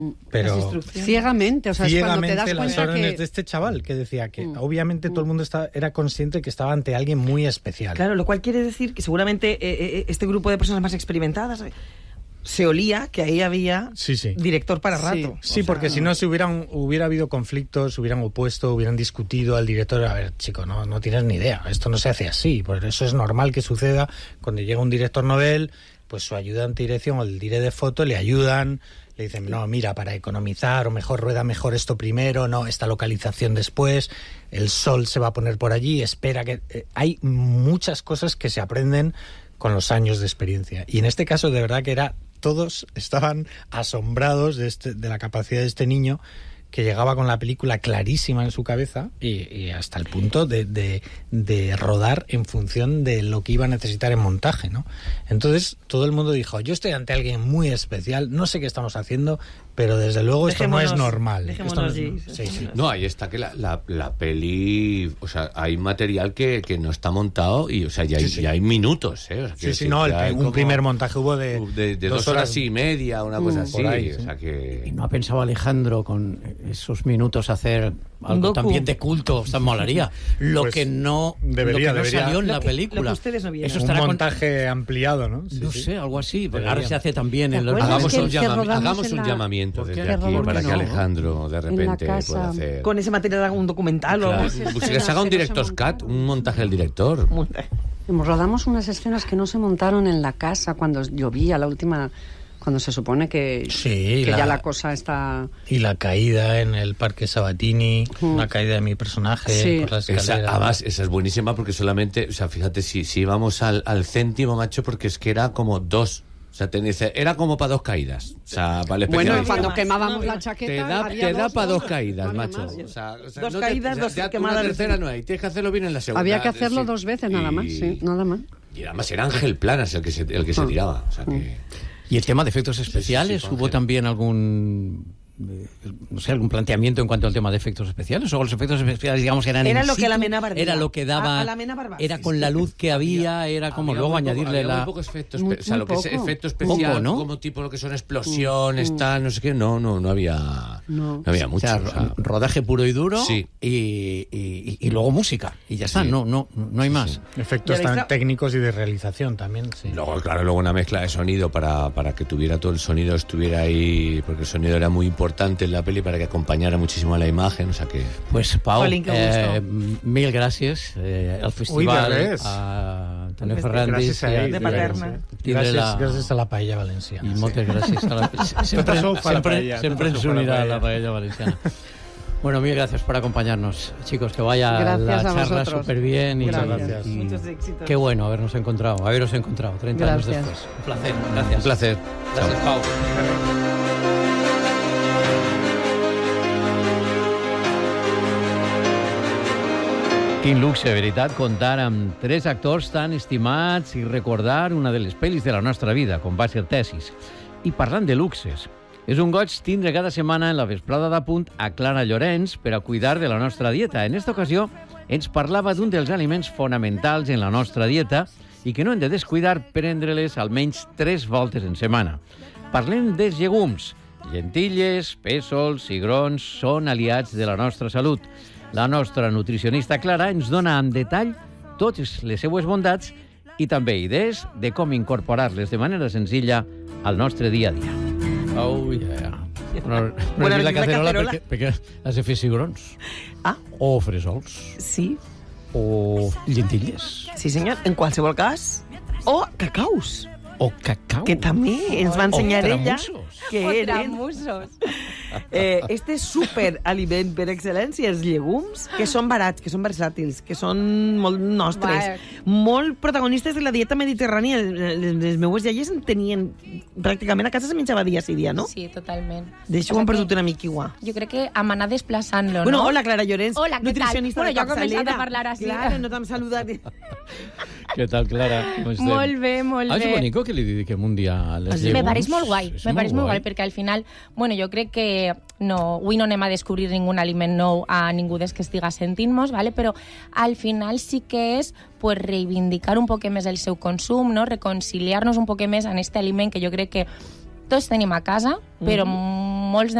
Pero ciegamente, o sea, es cuando te das cuenta las órdenes de este chaval que decía que obviamente todo el mundo era consciente que estaba ante alguien muy especial. Claro, lo cual quiere decir que seguramente este grupo de personas más experimentadas se olía que ahí había director para rato. Sí, porque si no hubiera habido conflictos, hubieran opuesto, hubieran discutido al director. A ver, chico, no tienes ni idea, esto no se hace así. Por eso es normal que suceda cuando llega un director novel, pues su ayudante de dirección o el director de foto le ayudan. Le dicen, no, mira, para economizar, o mejor rueda mejor esto primero, no, esta localización después, el sol se va a poner por allí, espera que... hay muchas cosas que se aprenden con los años de experiencia. Y en este caso, de verdad que todos estaban asombrados de la capacidad de este niño, que llegaba con la película clarísima en su cabeza y hasta el punto de rodar en función de lo que iba a necesitar en montaje, ¿no? Entonces todo el mundo dijo, yo estoy ante alguien muy especial, no sé qué estamos haciendo, pero desde luego esto no es normal. No, ahí está que la peli, o sea, hay material que no está montado y, o sea, ya hay minutos, ¿eh? O sea, un primer montaje hubo de 2 horas y media, una cosa así. Ahí, o sea que... ¿Y no ha pensado Alejandro con esos minutos hacer algo también de culto? O sea, molaría. Lo que no salió en la película. Lo que ustedes no vieron. Eso estará un montaje ampliado, ¿no? No sé, algo así. Ahora se hace también en los... Hagamos un llamamiento desde aquí para que Alejandro de repente pueda hacer... Con ese material haga un documental o algo. Que se haga un director's cut, un montaje del director. Rodamos unas escenas que no se montaron en la casa cuando llovía la última... Cuando se supone que ya la cosa está... Y la caída en el Parque Sabatini, una caída de mi personaje por la escalera. Además, esa es buenísima porque solamente... O sea, fíjate, si íbamos al céntimo, macho, porque es que era como 2... O sea, era como para 2 caídas. O sea, vale, bueno, cuando quemábamos la chaqueta... Te da para 2 caídas, macho. O sea, 2 caídas, 2 quemadas. La tercera no hay. Tienes que hacerlo bien en la segunda. Había que hacerlo 2 veces, nada más, nada más. Y además era Ángel Planas el que se tiraba. O sea que... Y el tema de efectos especiales, ¿hubo también algún planteamiento en cuanto al tema de efectos especiales? ¿O los efectos especiales, digamos, eran era lo que la Mena Barbera? Era lo que daba... Era con la luz que había, era como luego añadirle la... Muy poco efecto lo que es efecto especial, poco, ¿no? Como tipo lo que son explosiones, tal, no sé qué, no había mucho. O sea, rodaje puro y duro y luego música, y ya está, no hay más. Efectos tan técnicos y de realización también, Luego una mezcla de sonido para que tuviera todo el sonido, estuviera ahí, porque el sonido era muy importante en la peli para que acompañara muchísimo a la imagen, o sea que... Pues Pau, mil gràcies al festival, a Antonio Ferrandis de Paterna. Gràcies a la paella valenciana. I moltes gràcies a la... Sempre ens unirà la paella valenciana. Bueno, mil gracias por acompañarnos, chicos, que vaya la charla súper bien y muchos éxitos. Qué bueno haberos encontrado 30 años después. Un placer, gracias. Un placer. Gracias, Pau. Quin luxe, veritat, comptar amb 3 actors tan estimats i recordar una de les pel·lis de la nostra vida, com va ser Tesis. I parlant de luxes, és un goig tindre cada setmana en la vesprada d'Apunt a Clara Llorenç per a cuidar de la nostra dieta. En esta ocasió ens parlava d'un dels aliments fonamentals en la nostra dieta i que no hem de descuidar prendre-les almenys 3 voltes en setmana. Parlem dels llegums. Llentilles, pèsols, cigrons són aliats de la nostra salut. La nostra nutricionista Clara ens dona en detall totes les seues bondats i també idees de com incorporar-les de manera senzilla al nostre dia a dia. Oh, yeah. No he dit la cacerola perquè has de fer cigrons. O fresols. Sí. O llentilles. Sí, senyor, en qualsevol cas. O cacaus. O cacau. Que també ens va ensenyar ella que eren... Este superaliment per excel·lència, els llegums, que són barats, que són versàtils, que són molt nostres, molt protagonistes de la dieta mediterrània. Les meues iaies en tenien... Pràcticament a casa se menjava dia sí dia, no? Sí, totalment. D'això ho han perdut una mica igual. Jo crec que hem anat desplaçant-lo, bueno, no? Hola, Clara Llorenç. Hola, què nutricionista tal? de capçalera. Jo he començat a parlar així. Claro, no t'hem saludat. Què tal, Clara? Molt bé, molt bé. És bonico que li dediquem un dia a les llegums. Me pareix molt guai, perquè al final, bueno, jo crec que avui no anem a descobrir ningú aliment nou a ningú des que estiga sentint-nos, ¿vale? Però al final sí que és pues, reivindicar un poc més el seu consum, no? Reconciliar-nos un poc més en este aliment que jo crec que tots tenim a casa, però molts